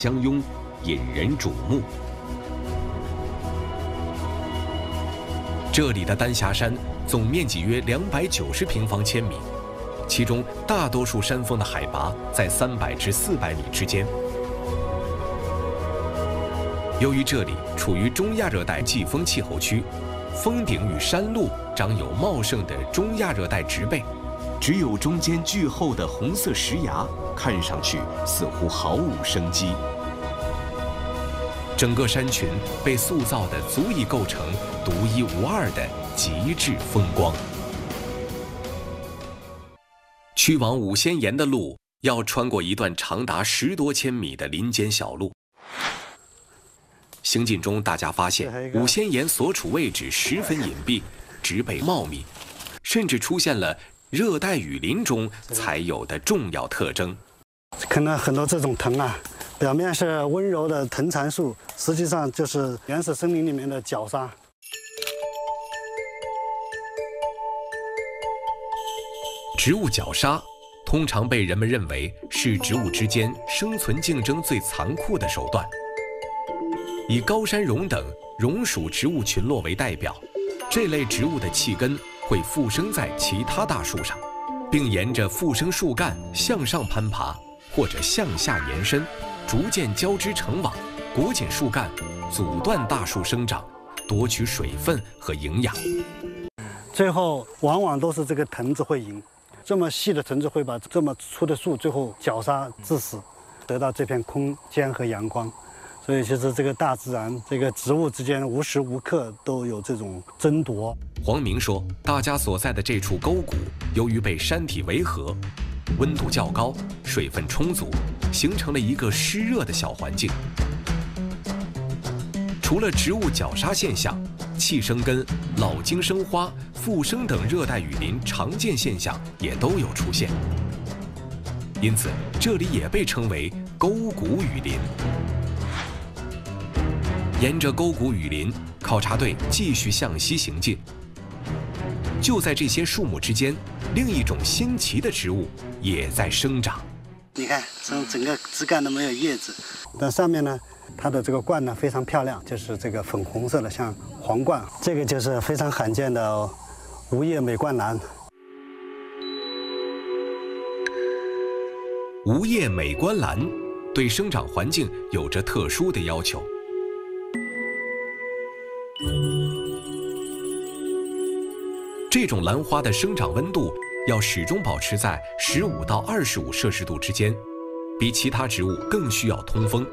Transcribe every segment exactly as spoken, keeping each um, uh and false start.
相拥，引人瞩目。这里的丹霞山总面积约两百九十平方千米，其中大多数山峰的海拔在三百至四百米之间。由于这里处于中亚热带季风气候区，峰顶与山路长有茂盛的中亚热带植被，只有中间巨厚的红色石崖，看上去似乎毫无生机。整个山群被塑造的足以构成独一无二的极致风光。去往五仙岩的路要穿过一段长达十多千米的林间小路。行进中，大家发现五仙岩所处位置十分隐蔽，植被茂密，甚至出现了热带雨林中才有的重要特征。 看到很多这种藤啊，表面是温柔的藤缠树，实际上就是原始森林里面的角鲨。 植物角鲨通常被人们认为是植物之间生存竞争最残酷的手段。以高山榕等榕属植物群落为代表，这类植物的气根会附生在其他大树上，并沿着附生树干向上攀爬，或者向下延伸，逐渐交织成网，裹紧树干，阻断大树生长，夺取水分和营养。 最后往往都是这个藤子会赢，这么细的藤子会把这么粗的树最后绞杀致死，得到这片空间和阳光。所以其实这个大自然，这个植物之间无时无刻都有这种争夺。 黄明说，大家所在的这处沟谷，由于被山体围合，温度较高，水分充足，形成了一个湿热的小环境。除了植物绞杀现象，气生根、老茎生花、附生等热带雨林常见现象也都有出现，因此这里也被称为沟谷雨林。沿着沟谷雨林，考察队继续向西行进。就在这些树木之间，另一种新奇的植物也在生长。 你看，整整个枝干都没有叶子，但上面呢，它的这个冠呢非常漂亮，就是这个粉红色的，像皇冠。这个就是非常罕见的无叶美冠兰。 无叶美冠兰对生长环境有着特殊的要求。这种兰花的生长温度要始终保持在十五到二十五摄氏度之间，比其他植物更需要通风。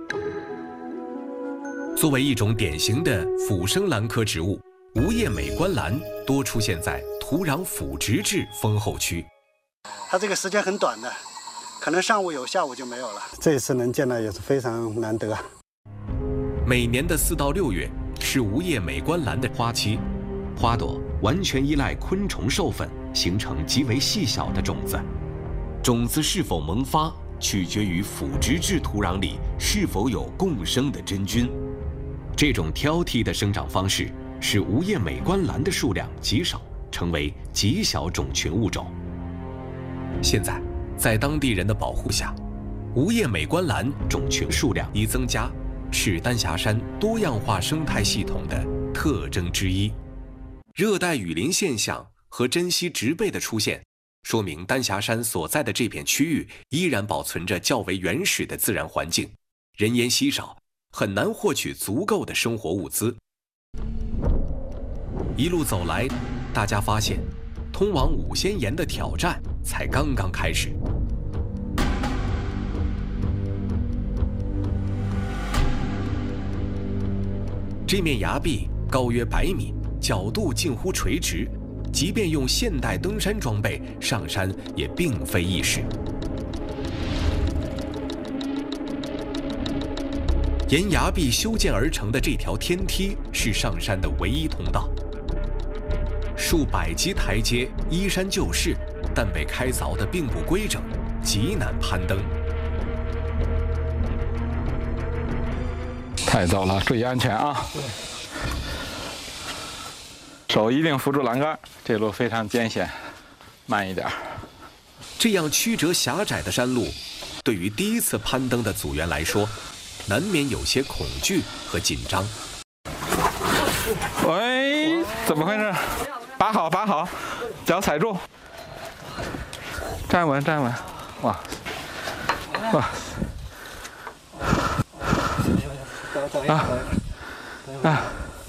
作为一种典型的腐生兰科植物，无叶美冠兰多出现在土壤腐殖质丰厚区。 它这个时间很短的，可能上午有，下午就没有了。这一次能见到也是非常难得。 每年的四到六月是无叶美冠兰的花期，花朵完全依赖昆虫授粉，形成极为细小的种子。种子是否萌发，取决于腐殖质土壤里是否有共生的真菌。这种挑剔的生长方式使无叶美冠兰的数量极少，成为极小种群物种。现在，在当地人的保护下，无叶美冠兰种群数量已增加，是丹霞山多样化生态系统的特征之一。热带雨林现象和珍稀植被的出现，说明丹霞山所在的这片区域依然保存着较为原始的自然环境，人烟稀少，很难获取足够的生活物资。一路走来，大家发现，通往五仙岩的挑战才刚刚开始。这面崖壁高约百米，角度近乎垂直，即便用现代登山装备上山也并非易事。沿崖壁修建而成的这条天梯是上山的唯一通道。数百级台阶依山就势，但被开凿得并不规整，极难攀登。 太陡了，注意安全啊！手一定扶住栏杆，这路非常艰险，慢一点。 这样曲折狭窄的山路， 对于第一次攀登的组员来说，难免有些恐惧和紧张。 喂，怎么回事？把好，把好，脚踩住，站稳，站稳。哇，哇，啊，啊，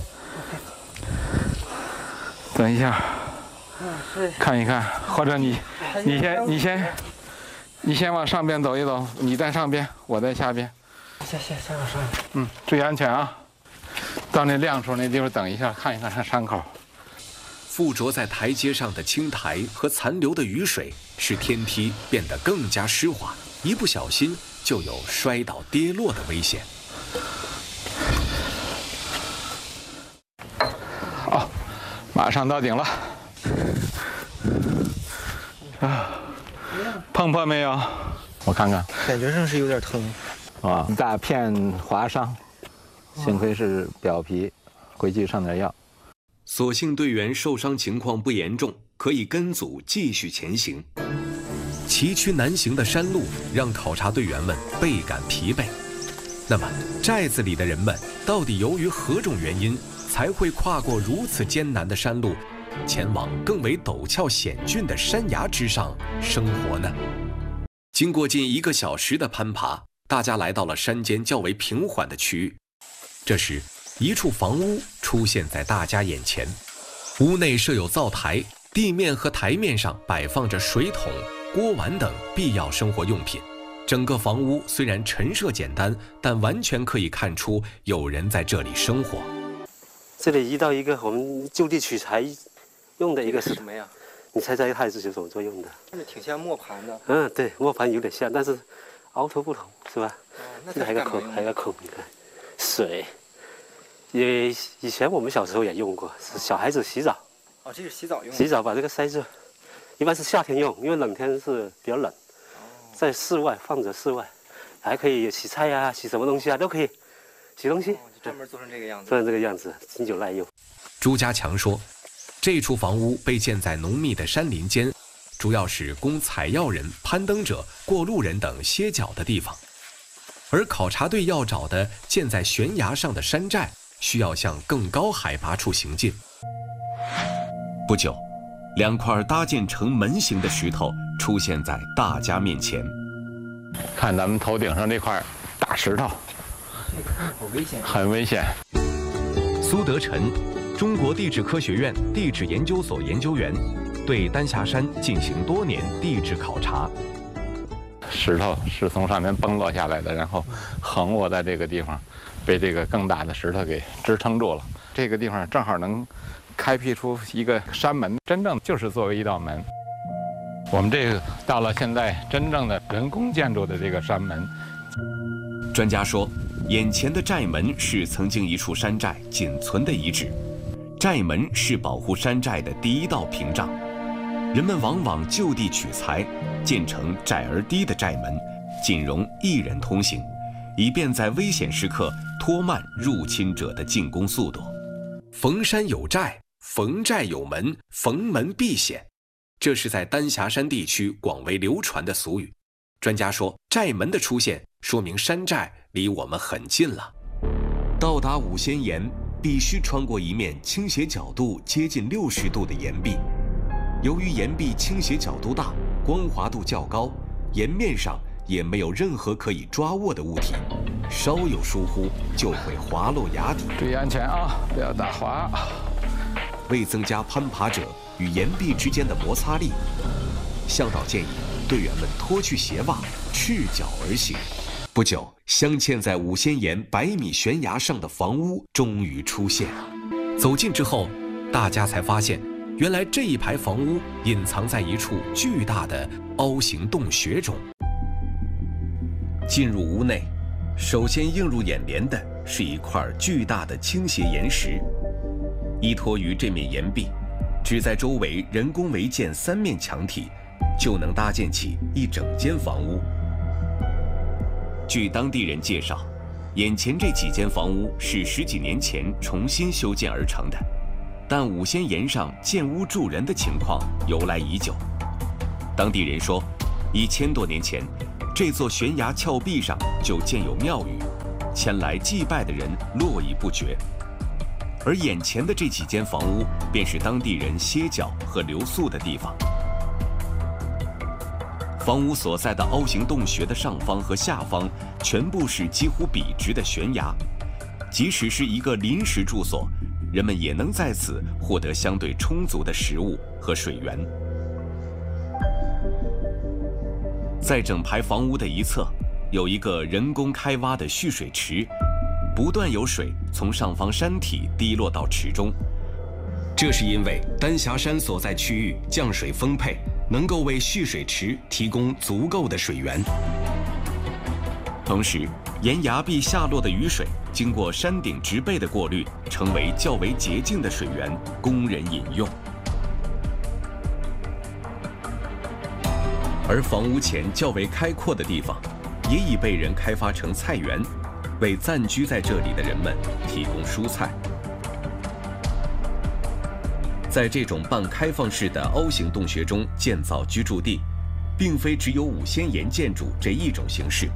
等一下，看一看，或者你，你先，你先，你先往上边走一走，你在上边，我在下边。 先先先往上。 嗯，注意安全啊！到那亮处那地方等一下，看一看看山口。 附着在台阶上的青苔和残留的雨水，使天梯变得更加湿滑，一不小心就有摔倒跌落的危险。 好，马上到顶了。啊，碰破没有？我看看， 感觉上是有点疼。 啊，一大片划伤，幸亏是表皮，回去上点药。 所幸队员受伤情况不严重，可以跟组继续前行。崎岖难行的山路让考察队员们倍感疲惫。那么，寨子里的人们到底由于何种原因才会跨过如此艰难的山路，前往更为陡峭险峻的山崖之上生活呢？经过近一个小时的攀爬，大家来到了山间较为平缓的区域。这时，一处房屋出现在大家眼前，屋内设有灶台，地面和台面上摆放着水桶、锅碗等必要生活用品。整个房屋虽然陈设简单，但完全可以看出有人在这里生活。 这里遇到一个我们就地取材用的一个是什么呀？ 你猜猜它是什么作用的？ 这挺像磨盘的。 嗯，对，磨盘有点像，但是凹凸不同，是吧？ 哦，那这还有个口，还有个口，你看，水。也以前我们小时候也用过，是小孩子洗澡。 哦，这是洗澡用的。 洗澡把这个塞住，一般是夏天用，因为冷天是比较冷，在室外放着室外，还可以洗菜呀、啊、洗什么东西啊都可以，洗东西。哦， 就专门做成这个样子。 做成这个样子，经久耐用。 朱家强说，这处房屋被建在浓密的山林间，主要是供采药人、攀登者、过路人等歇脚的地方。而考察队要找的建在悬崖上的山寨，需要向更高海拔处行进。不久，两块搭建成门形的石头出现在大家面前。 看咱们头顶上这块大石头， 这个好危险， 很危险。 苏德臣，中国地质科学院地质研究所研究员，对丹霞山进行多年地质考察。 石头是从上面崩落下来的，然后横卧在这个地方，被这个更大的石头给支撑住了。这个地方正好能开辟出一个山门，真正就是作为一道门。我们这个到了现在真正的人工建筑的这个山门。 专家说，眼前的寨门是曾经一处山寨仅存的遗址，寨门是保护山寨的第一道屏障。人们往往就地取材，建成窄而低的寨门，仅容一人通行，以便在危险时刻拖慢入侵者的进攻速度。逢山有寨，逢寨有门，逢门必险，这是在丹霞山地区广为流传的俗语。专家说，寨门的出现说明山寨离我们很近了。到达五仙岩，必须穿过一面倾斜角度接近六十度的岩壁。由于岩壁倾斜角度大，光滑度较高，岩面上也没有任何可以抓握的物体，稍有疏忽就会滑落崖底。 注意安全啊，不要打滑。 为增加攀爬者与岩壁之间的摩擦力，向导建议队员们脱去鞋袜，赤脚而行。不久，镶嵌在五仙岩百米悬崖上的房屋终于出现。走近之后，大家才发现，原来这一排房屋隐藏在一处巨大的凹形洞穴中。进入屋内，首先映入眼帘的是一块巨大的倾斜岩石，依托于这面岩壁，只在周围人工围建三面墙体，就能搭建起一整间房屋。据当地人介绍，眼前这几间房屋是十几年前重新修建而成的，但五仙岩上建屋住人的情况由来已久。当地人说， 一千多年前，这座悬崖峭壁上就建有庙宇，前来祭拜的人络绎不绝。而眼前的这几间房屋，便是当地人歇脚和留宿的地方。房屋所在的凹形洞穴的上方和下方，全部是几乎笔直的悬崖。即使是一个临时住所，人们也能在此获得相对充足的食物和水源。在整排房屋的一侧，有一个人工开挖的蓄水池，不断有水从上方山体滴落到池中。这是因为丹霞山所在区域降水丰沛，能够为蓄水池提供足够的水源。同时，沿崖壁下落的雨水经过山顶植被的过滤，成为较为洁净的水源，供人饮用。而房屋前较为开阔的地方，也已被人开发成菜园，为暂居在这里的人们提供蔬菜。在这种半开放式的凹形洞穴中建造居住地，并非只有五仙岩建筑这一种形式。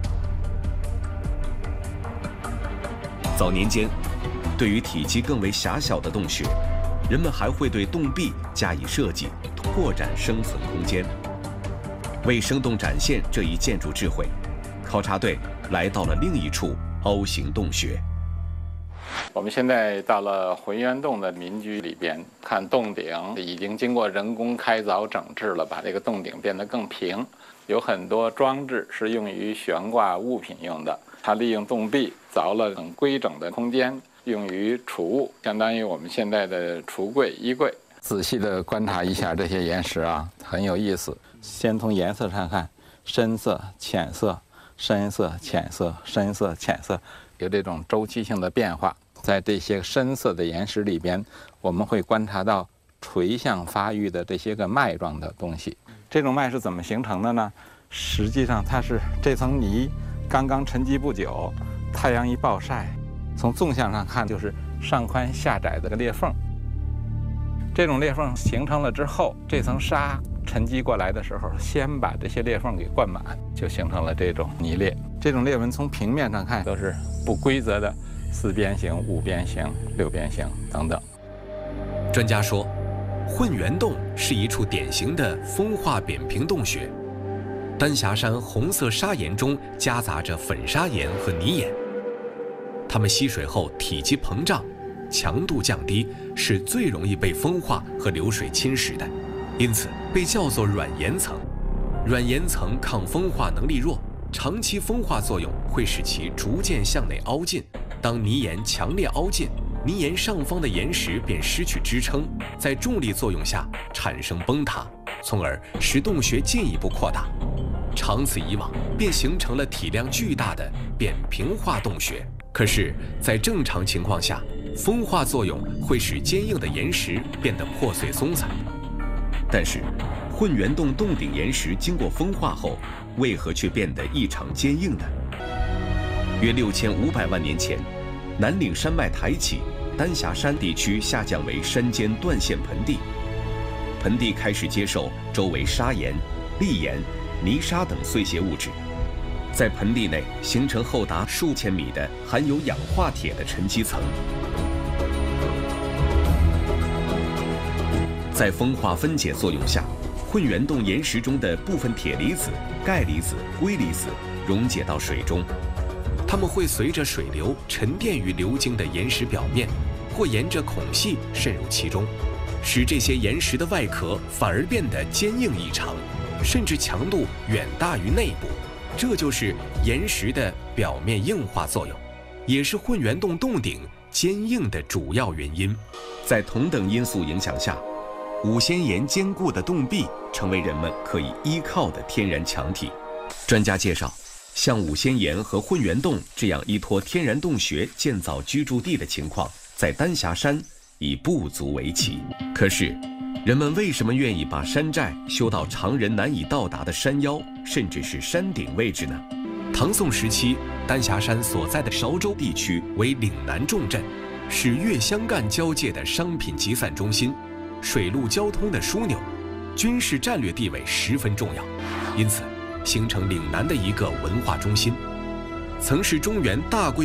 早年间，对于体积更为狭小的洞穴，人们还会对洞壁加以设计，拓展生存空间。为生动展现这一建筑智慧，考察队来到了另一处凹形洞穴。 我们现在到了浑源洞的民居里边，看洞顶已经经过人工开凿整治了，把这个洞顶变得更平。有很多装置是用于悬挂物品用的，它利用洞壁凿了很规整的空间，用于储物，相当于我们现在的橱柜、衣柜。仔细地观察一下这些岩石啊，很有意思。先从颜色上看，深色、浅色、深色、浅色、深色、浅色，有这种周期性的变化。在这些深色的岩石里边，我们会观察到垂向发育的这些个脉状的东西。这种脉是怎么形成的呢？实际上它是这层泥刚刚沉积不久，太阳一暴晒，从纵向上看就是上宽下窄的裂缝。这种裂缝形成了之后，这层沙沉积过来的时候，先把这些裂缝给灌满，就形成了这种泥裂。这种裂纹从平面上看都是不规则的四边形、五边形、六边形等等。 专家说，混元洞是一处典型的风化扁平洞穴。丹霞山红色砂岩中夹杂着粉砂岩和泥岩，它们吸水后体积膨胀，强度降低，是最容易被风化和流水侵蚀的，因此被叫做软岩层。软岩层抗风化能力弱，长期风化作用会使其逐渐向内凹进。当泥岩强烈凹进，泥岩上方的岩石便失去支撑，在重力作用下产生崩塌，从而使洞穴进一步扩大。长此以往，便形成了体量巨大的扁平化洞穴。可是，在正常情况下，风化作用会使坚硬的岩石变得破碎松散。但是，混元洞洞顶岩石经过风化后，为何却变得异常坚硬呢？约六千五百万年前，南岭山脉抬起，丹霞山地区下降为山间断线盆地，盆地开始接受周围砂岩、砾岩、泥沙等碎屑物质，在盆地内形成厚达数千米的含有氧化铁的沉积层。在风化分解作用下，混元洞岩石中的部分铁离子、钙离子、硅离子溶解到水中，它们会随着水流沉淀于流经的岩石表面，或沿着孔隙渗入其中，使这些岩石的外壳反而变得坚硬异常，甚至强度远大于内部。这就是岩石的表面硬化作用，也是混元洞洞顶坚硬的主要原因。在同等因素影响下，五仙岩坚固的洞壁成为人们可以依靠的天然墙体。专家介绍，像五仙岩和混元洞这样依托天然洞穴建造居住地的情况，在丹霞山已不足为奇。可是，人们为什么愿意把山寨修到常人难以到达的山腰，甚至是山顶位置呢？唐宋时期，丹霞山所在的韶州地区为岭南重镇，是粤湘赣交界的商品集散中心，水陆交通的枢纽，军事战略地位十分重要。因此， 形成岭南的一个文化中心，曾是中原大规